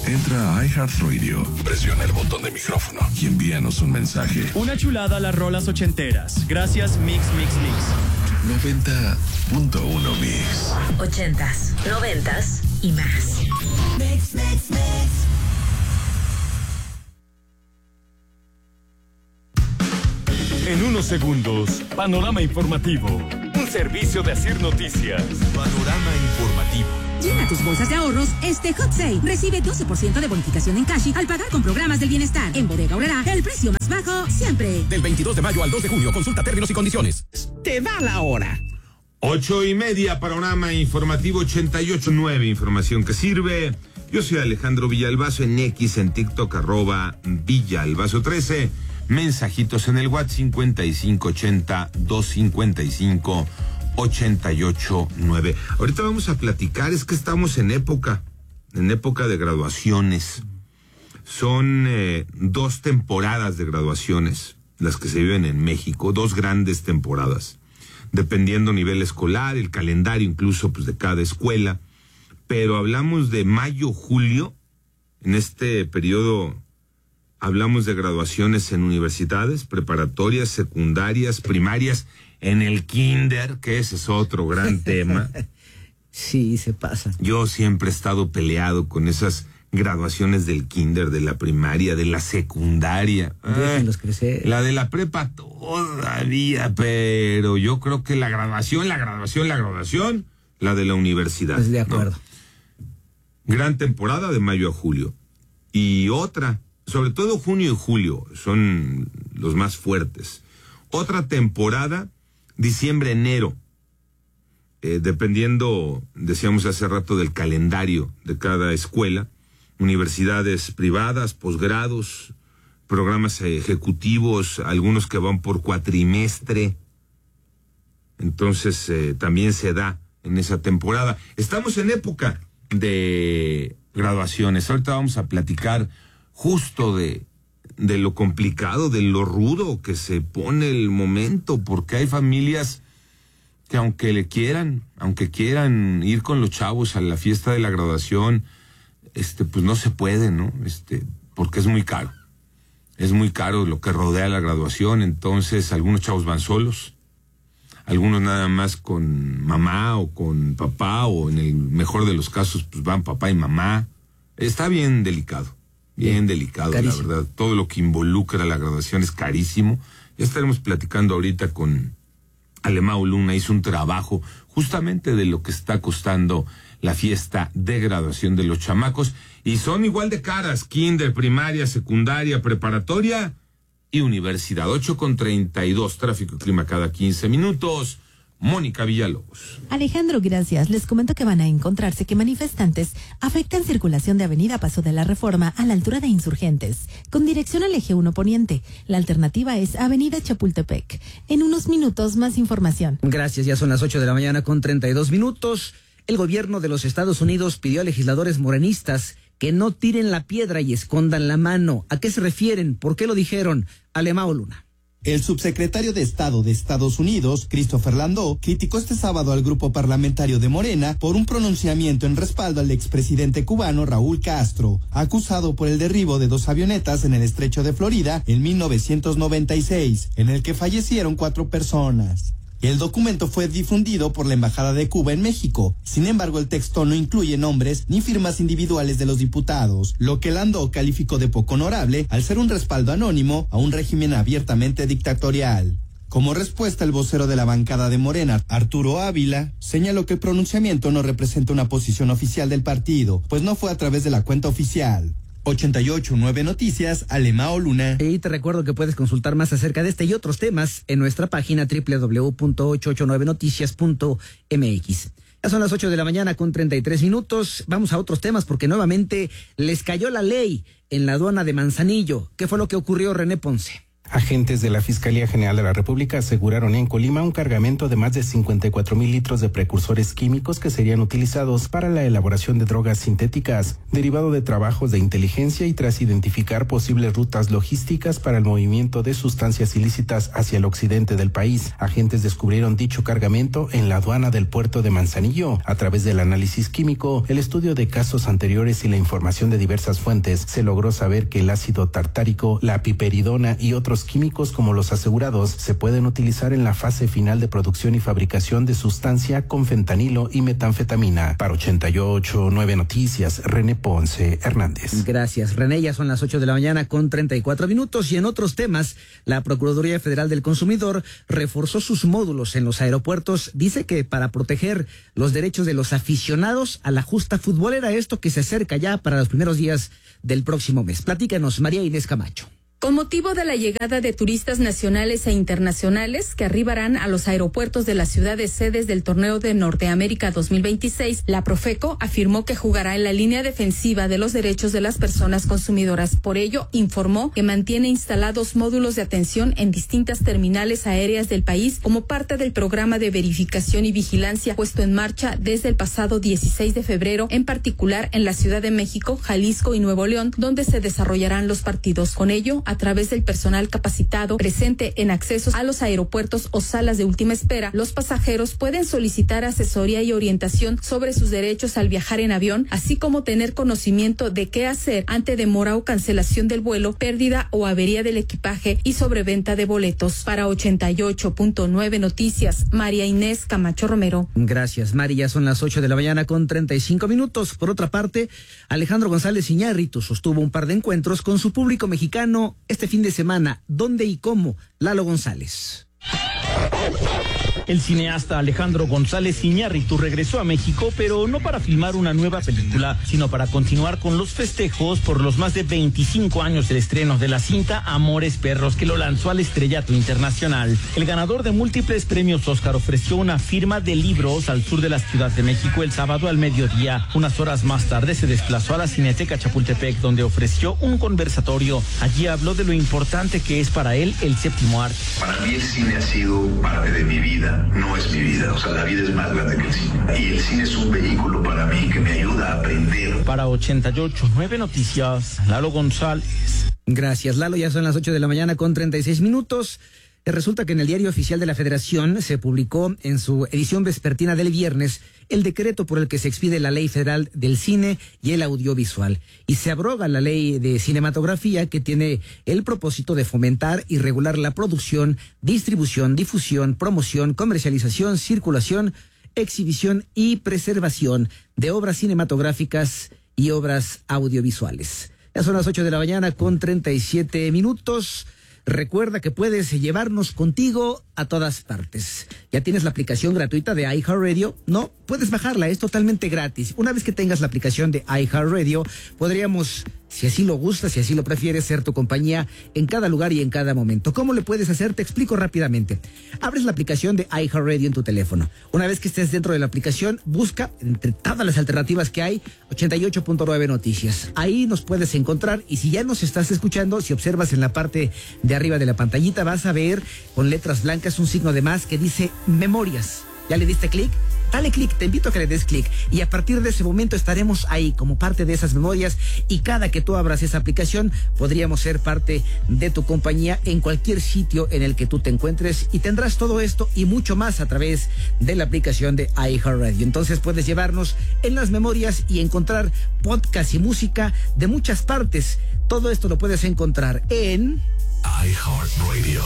Entra a iHeartRadio, presiona el botón de micrófono y envíanos un mensaje. Una chulada a las rolas ochenteras. Gracias, Mix. 90.1 Mix. 80s, 90s y más. Mix. En unos segundos, Panorama Informativo. Un servicio de Asir Noticias. Panorama Informativo. Llena tus bolsas de ahorros este Hot Sale. Recibe 12% de bonificación en cash al pagar con programas del bienestar. En Bodega Aurrerá, el precio más bajo siempre. Del 22 de mayo al 2 de junio. Consulta términos y condiciones. Te da la hora. 8:30, Panorama Informativo 88.9, información que sirve. Yo soy Alejandro Villalbazo en X, en TikTok, @Villalbazo13. Mensajitos en el WhatsApp 5580-255-889. Ahorita vamos a platicar, es que estamos en época de graduaciones. Son 2 temporadas de graduaciones las que se viven en México, 2 grandes temporadas, dependiendo nivel escolar, el calendario incluso pues de cada escuela. Pero hablamos de mayo, julio, en este periodo hablamos de graduaciones en universidades, preparatorias, secundarias, primarias, en el kinder, que ese es otro gran tema. Sí, se pasa. Yo siempre he estado peleado con esas graduaciones del kinder, de la primaria, de la secundaria. Déjenlos crecer. La de la prepa todavía, pero yo creo que la graduación, la de la universidad. Pues de acuerdo. ¿No? Gran temporada de mayo a julio. Y otra, sobre todo junio y julio, son los más fuertes. Otra temporada, diciembre, enero. Dependiendo, decíamos hace rato, del calendario de cada escuela. Universidades privadas, posgrados, programas ejecutivos, algunos que van por cuatrimestre. Entonces, también se da en esa temporada. Estamos en época de graduaciones. Ahorita vamos a platicar justo de lo complicado, de lo rudo que se pone el momento, porque hay familias que aunque quieran ir con los chavos a la fiesta de la graduación, pues no se puede, ¿no? Porque es muy caro. Es muy caro lo que rodea la graduación, entonces algunos chavos van solos, algunos nada más con mamá o con papá, o en el mejor de los casos, pues van papá y mamá. Está bien delicado, carísimo. La verdad. Todo lo que involucra la graduación es carísimo. Ya estaremos platicando ahorita con Alemão Luna, hizo un trabajo justamente de lo que está costando la fiesta de graduación de los chamacos, y son igual de caras, kinder, primaria, secundaria, preparatoria y universidad. 8:32, tráfico y clima cada 15 minutos. Mónica Villalobos. Alejandro, gracias. Les comento que van a encontrarse que manifestantes afectan circulación de Avenida Paso de la Reforma a la altura de Insurgentes, con dirección al eje 1 Poniente. La alternativa es Avenida Chapultepec. En unos minutos, más información. Gracias, ya son las 8:32 a.m. El gobierno de los Estados Unidos pidió a legisladores morenistas que no tiren la piedra y escondan la mano. ¿A qué se refieren? ¿Por qué lo dijeron? Alemão Luna. El subsecretario de Estado de Estados Unidos, Christopher Landau, criticó este sábado al grupo parlamentario de Morena por un pronunciamiento en respaldo al expresidente cubano Raúl Castro, acusado por el derribo de 2 avionetas en el estrecho de Florida en 1996, en el que fallecieron 4 personas. El documento fue difundido por la Embajada de Cuba en México. Sin embargo, el texto no incluye nombres ni firmas individuales de los diputados, lo que Landau calificó de poco honorable al ser un respaldo anónimo a un régimen abiertamente dictatorial. Como respuesta, el vocero de la bancada de Morena, Arturo Ávila, señaló que el pronunciamiento no representa una posición oficial del partido, pues no fue a través de la cuenta oficial. 88.9 Noticias, Alemão Luna. Y te recuerdo que puedes consultar más acerca de este y otros temas en nuestra página www.889noticias.mx. Ya son las 8:33 a.m. Vamos a otros temas porque nuevamente les cayó la ley en la aduana de Manzanillo. ¿Qué fue lo que ocurrió, René Ponce? Agentes de la Fiscalía General de la República aseguraron en Colima un cargamento de más de 54,000 litros de precursores químicos que serían utilizados para la elaboración de drogas sintéticas, derivado de trabajos de inteligencia y tras identificar posibles rutas logísticas para el movimiento de sustancias ilícitas hacia el occidente del país. Agentes descubrieron dicho cargamento en la aduana del puerto de Manzanillo. A través del análisis químico, el estudio de casos anteriores y la información de diversas fuentes, se logró saber que el ácido tartárico, la piperidona y otros químicos como los asegurados se pueden utilizar en la fase final de producción y fabricación de sustancia con fentanilo y metanfetamina. Para 88.9 Noticias, René Ponce Hernández. Gracias, René. Ya son las 8 de la mañana con 34 minutos y en otros temas, la Procuraduría Federal del Consumidor reforzó sus módulos en los aeropuertos. Dice que para proteger los derechos de los aficionados a la justa futbolera, esto que se acerca ya para los primeros días del próximo mes. Platícanos, María Inés Camacho. Con motivo de la llegada de turistas nacionales e internacionales que arribarán a los aeropuertos de las ciudades sedes del Torneo de Norteamérica 2026, la Profeco afirmó que jugará en la línea defensiva de los derechos de las personas consumidoras. Por ello, informó que mantiene instalados módulos de atención en distintas terminales aéreas del país como parte del programa de verificación y vigilancia puesto en marcha desde el pasado 16 de febrero, en particular en la Ciudad de México, Jalisco y Nuevo León, donde se desarrollarán los partidos. Con ello, a través del personal capacitado presente en accesos a los aeropuertos o salas de última espera, los pasajeros pueden solicitar asesoría y orientación sobre sus derechos al viajar en avión, así como tener conocimiento de qué hacer ante demora o cancelación del vuelo, pérdida o avería del equipaje y sobreventa de boletos. Para 88.9 Noticias, María Inés Camacho Romero. Gracias, María. Son las 8 de la mañana con 35 minutos. Por otra parte, Alejandro González Iñárritu sostuvo un par de encuentros con su público mexicano este fin de semana. ¿Dónde y cómo? Lalo González. El cineasta Alejandro González Iñárritu regresó a México, pero no para filmar una nueva película, sino para continuar con los festejos por los más de 25 años del estreno de la cinta Amores Perros, que lo lanzó al estrellato internacional. El ganador de múltiples premios Oscar ofreció una firma de libros al sur de la Ciudad de México el sábado al mediodía. Unas horas más tarde se desplazó a la Cineteca Chapultepec, donde ofreció un conversatorio. Allí habló de lo importante que es para él el séptimo arte. Para mí el cine ha sido parte de mi vida. No es mi vida, o sea, la vida es más grande que el cine. Y el cine es un vehículo para mí que me ayuda a aprender. Para 88.9 Noticias, Lalo González. Gracias, Lalo. Ya son las 8 de la mañana con 36 minutos. Resulta que en el Diario Oficial de la Federación se publicó en su edición vespertina del viernes el decreto por el que se expide la Ley Federal del Cine y el Audiovisual y se abroga la Ley de Cinematografía, que tiene el propósito de fomentar y regular la producción, distribución, difusión, promoción, comercialización, circulación, exhibición y preservación de obras cinematográficas y obras audiovisuales. Ya son las 8 de la mañana con 37 minutos. Recuerda que puedes llevarnos contigo a todas partes. ¿Ya tienes la aplicación gratuita de iHeartRadio? No, puedes bajarla, es totalmente gratis. Una vez que tengas la aplicación de iHeartRadio, podríamos, si así lo gustas, si así lo prefieres, ser tu compañía en cada lugar y en cada momento. ¿Cómo le puedes hacer? Te explico rápidamente. Abres la aplicación de iHeartRadio en tu teléfono. Una vez que estés dentro de la aplicación, busca entre todas las alternativas que hay 88.9 Noticias. Ahí nos puedes encontrar y si ya nos estás escuchando, si observas en la parte de arriba de la pantallita, vas a ver con letras blancas un signo de más que dice Memorias. ¿Ya le diste clic? Dale clic, te invito a que le des clic y a partir de ese momento estaremos ahí como parte de esas memorias y cada que tú abras esa aplicación podríamos ser parte de tu compañía en cualquier sitio en el que tú te encuentres y tendrás todo esto y mucho más a través de la aplicación de iHeartRadio. Entonces puedes llevarnos en las memorias y encontrar podcast y música de muchas partes. Todo esto lo puedes encontrar en iHeartRadio.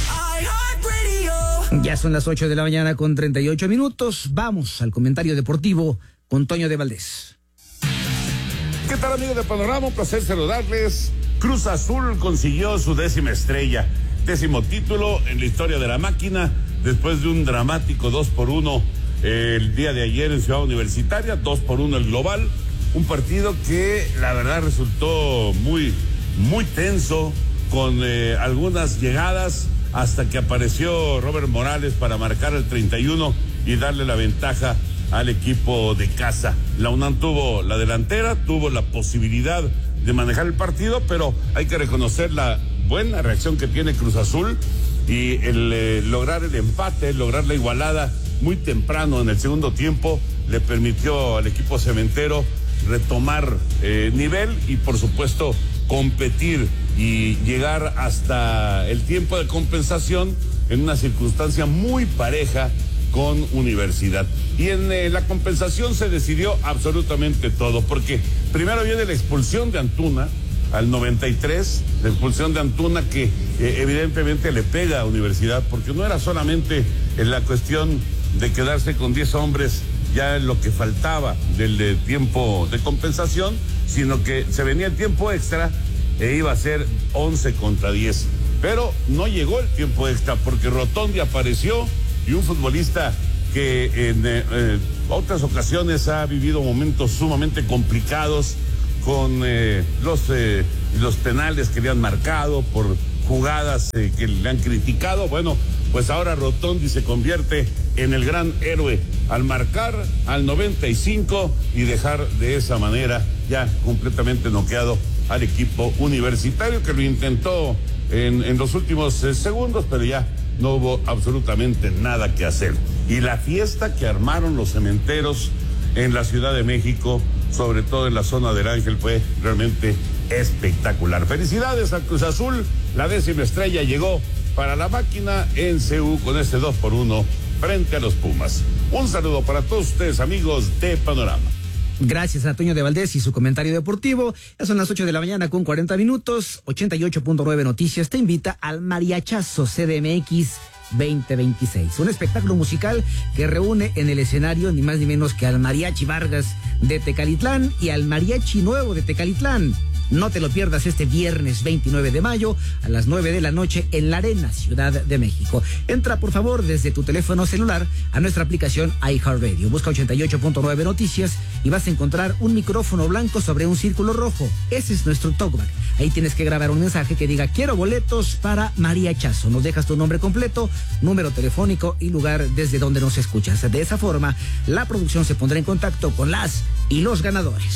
Ya son las 8 de la mañana con 38 minutos. Vamos al comentario deportivo con Toño de Valdés. ¿Qué tal, amigos de Panorama? Un placer saludarles. Cruz Azul consiguió su 10ª estrella, 10º título en la historia de la máquina, después de un dramático 2-1 el día de ayer en Ciudad Universitaria, 2-1 el global. Un partido que la verdad resultó muy tenso, con algunas llegadas, hasta que apareció Robert Morales para marcar el 31 y darle la ventaja al equipo de casa. La UNAM tuvo la delantera, tuvo la posibilidad de manejar el partido, pero hay que reconocer la buena reacción que tiene Cruz Azul y el lograr el empate, lograr la igualada muy temprano en el segundo tiempo le permitió al equipo cementero retomar nivel y por supuesto competir y llegar hasta el tiempo de compensación en una circunstancia muy pareja con Universidad. Y en la compensación se decidió absolutamente todo, porque primero viene la expulsión de Antuna al 93, la expulsión de Antuna que evidentemente le pega a Universidad, porque no era solamente en la cuestión de quedarse con 10 hombres ya en lo que faltaba del tiempo de compensación, sino que se venía el tiempo extra e iba a ser 11 contra 10. Pero no llegó el tiempo extra porque Rotondi apareció y un futbolista que en otras ocasiones ha vivido momentos sumamente complicados con los penales que le han marcado por jugadas que le han criticado. Bueno, pues ahora Rotondi se convierte en el gran héroe al marcar al 95 y dejar de esa manera ya completamente noqueado al equipo universitario, que lo intentó en los últimos segundos, pero ya no hubo absolutamente nada que hacer. Y la fiesta que armaron los cementeros en la Ciudad de México, sobre todo en la zona del Ángel, fue realmente espectacular. Felicidades a Cruz Azul, la 10ª estrella llegó para la máquina en CU con este 2-1 frente a los Pumas. Un saludo para todos ustedes, amigos de Panorama. Gracias a Toño de Valdés y su comentario deportivo. Ya son las 8 de la mañana con 40 minutos. 88.9 Noticias te invita al Mariachazo CDMX 2026. Un espectáculo musical que reúne en el escenario ni más ni menos que al Mariachi Vargas de Tecalitlán y al Mariachi Nuevo de Tecalitlán. No te lo pierdas este viernes 29 de mayo a las 9 de la noche en la Arena, Ciudad de México. Entra por favor desde tu teléfono celular a nuestra aplicación iHeartRadio. Busca 88.9 Noticias y vas a encontrar un micrófono blanco sobre un círculo rojo. Ese es nuestro talkback. Ahí tienes que grabar un mensaje que diga quiero boletos para Mariachazo. Nos dejas tu nombre completo, número telefónico y lugar desde donde nos escuchas. De esa forma, la producción se pondrá en contacto con las y los ganadores.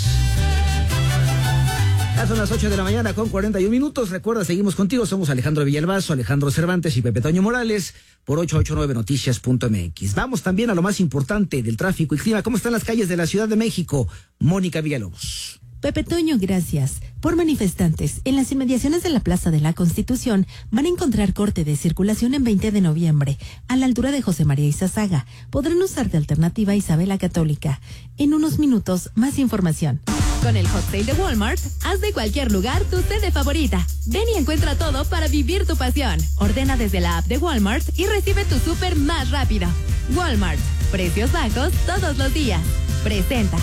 Ya son las 8 de la mañana con 41 minutos. Recuerda, seguimos contigo. Somos Alejandro Villalbazo, Alejandro Cervantes y Pepe Toño Morales por 889noticias.mx. Vamos también a lo más importante del tráfico y clima. ¿Cómo están las calles de la Ciudad de México? Mónica Villalobos. Pepe Toño, gracias. Por manifestantes, en las inmediaciones de la Plaza de la Constitución van a encontrar corte de circulación en 20 de noviembre, a la altura de José María Izazaga. Podrán usar de alternativa Isabela Católica. En unos minutos, más información. Con el Hot Sale de Walmart, haz de cualquier lugar tu sede favorita. Ven y encuentra todo para vivir tu pasión. Ordena desde la app de Walmart y recibe tu súper más rápido. Walmart, precios bajos todos los días. Presenta.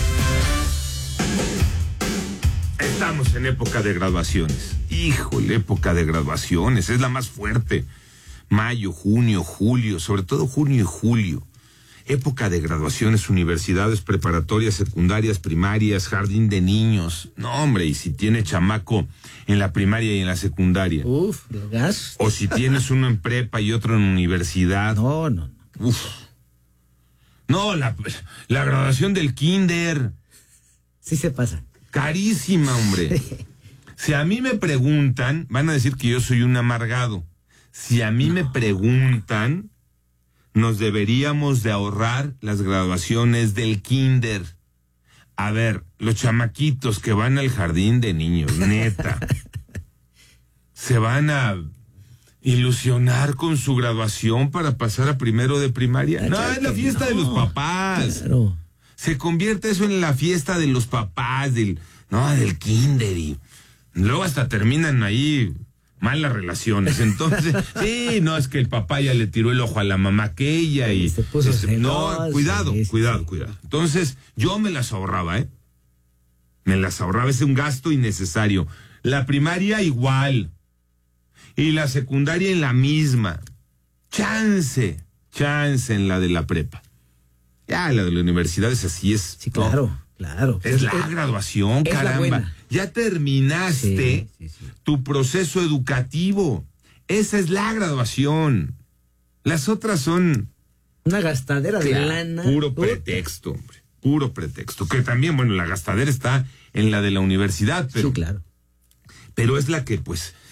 Estamos en época de graduaciones. Híjole, época de graduaciones. Es la más fuerte. Mayo, junio, julio, sobre todo junio y julio. Época de graduaciones, universidades preparatorias, secundarias, primarias, jardín de niños. No, hombre, y si tiene chamaco en la primaria y en la secundaria. Uf, lo gas. O si tienes uno en prepa y otro en universidad. No. Uf. No, la graduación del kinder. Sí se pasa. Carísima, hombre. Si a mí me preguntan, van a decir que yo soy un amargado. Si a mí me preguntan, nos deberíamos de ahorrar las graduaciones del kinder. A ver, los chamaquitos que van al jardín de niños, neta, se van a ilusionar con su graduación para pasar a primero de primaria. No, es la fiesta de los papás. Claro. Se convierte eso en la fiesta de los papás, del kinder, y luego hasta terminan ahí malas relaciones. Entonces, sí, no, es que el papá ya le tiró el ojo a la mamá aquella y se puso no, cuidado. Entonces, yo me las ahorraba, me las ahorraba, es un gasto innecesario. La primaria igual, y la secundaria en la misma. Chance en la de la prepa. Ya, la de la universidad es así, es. Sí, claro. Es la graduación, es caramba. Ya terminaste tu proceso educativo. Esa es la graduación. Las otras son una gastadera de lana. Puro pretexto, hombre. Puro pretexto. Que también, bueno, la gastadera está en la de la universidad, pero. Sí, claro. Pero es la que, pues,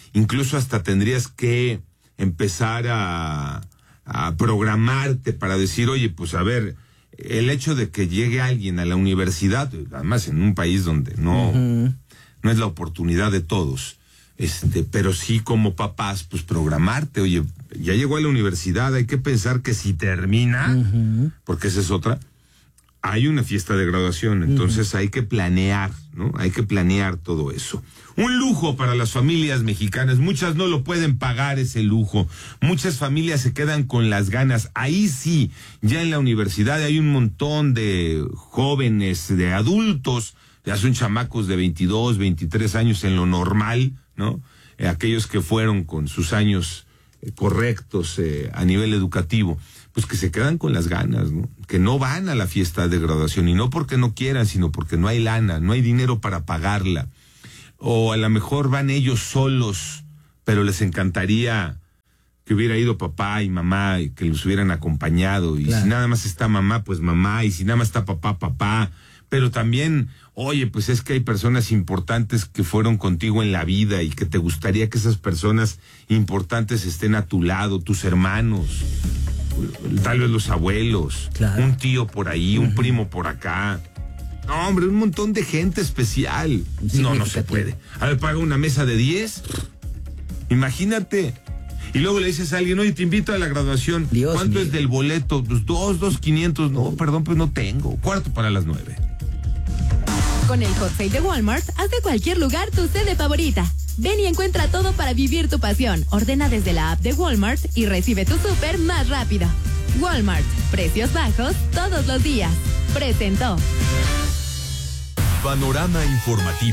incluso hasta tendrías que empezar a programarte para decir, oye, pues a ver, el hecho de que llegue alguien a la universidad, además en un país donde no es la oportunidad de todos, pero sí como papás, pues programarte, oye, ya llegó a la universidad, hay que pensar que si termina, porque esa es otra, hay una fiesta de graduación, entonces hay que planear, ¿no? Hay que planear todo eso. Un lujo para las familias mexicanas, muchas no lo pueden pagar ese lujo, muchas familias se quedan con las ganas, ahí sí, ya en la universidad hay un montón de jóvenes, de adultos, ya son chamacos de 22, 23 años en lo normal, ¿no? Aquellos que fueron con sus años correctos a nivel educativo, pues que se quedan con las ganas, ¿no? Que no van a la fiesta de graduación, y no porque no quieran, sino porque no hay lana, no hay dinero para pagarla. O a lo mejor van ellos solos, pero les encantaría que hubiera ido papá y mamá y que los hubieran acompañado. Y si nada más está mamá, pues mamá, y si nada más está papá, papá. Pero también, oye, pues es que hay personas importantes que fueron contigo en la vida y que te gustaría que esas personas importantes estén a tu lado, tus hermanos, tal vez los abuelos, un tío por ahí, un primo por acá. No, hombre, un montón de gente especial. No se puede. A ver, paga una mesa de 10. Imagínate. Y luego le dices a alguien, oye, te invito a la graduación. ¿Cuánto es del boleto? Pues 2,500. No, perdón, pues no tengo. 8:45. Con el Hot Sale de Walmart, haz de cualquier lugar tu sede favorita. Ven y encuentra todo para vivir tu pasión. Ordena desde la app de Walmart y recibe tu súper más rápido. Walmart, precios bajos todos los días. Presentó. Panorama informativo.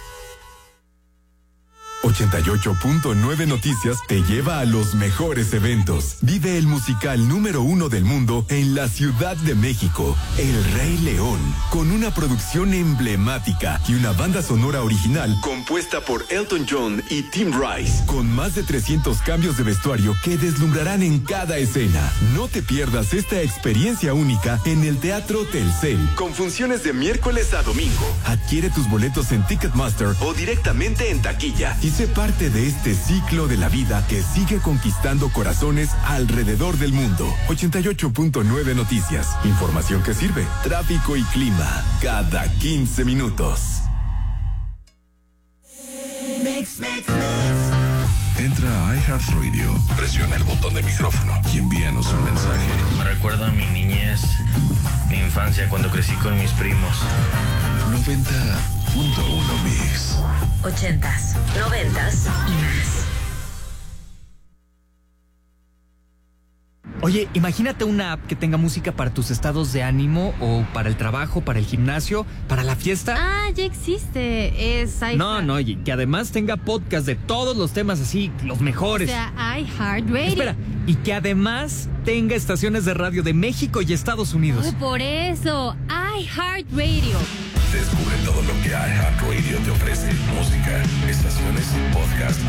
88.9 Noticias te lleva a los mejores eventos. Vive el musical número 1 del mundo en la Ciudad de México, El Rey León, con una producción emblemática y una banda sonora original compuesta por Elton John y Tim Rice, con más de 300 cambios de vestuario que deslumbrarán en cada escena. No te pierdas esta experiencia única en el Teatro Telcel, con funciones de miércoles a domingo. Adquiere tus boletos en Ticketmaster o directamente en taquilla y sé parte de este ciclo de la vida que sigue conquistando corazones alrededor del mundo. 88.9 Noticias. Información que sirve. Tráfico y clima. Cada 15 minutos. Entra a iHeartRadio, presiona el botón de micrófono y envíanos un mensaje. Me recuerda a mi niñez, mi infancia cuando crecí con mis primos. 90.1 Mix. 80s, 90s y más. Oye, imagínate una app que tenga música para tus estados de ánimo o para el trabajo, para el gimnasio, para la fiesta. Ah, ya existe. Es iHeart. No, oye, que además tenga podcast de todos los temas así, los mejores. O sea, iHeartRadio. Espera, y que además tenga estaciones de radio de México y Estados Unidos. Oh, por eso, iHeartRadio. Descubre todo lo que iHeartRadio te ofrece. Música, estaciones, podcast.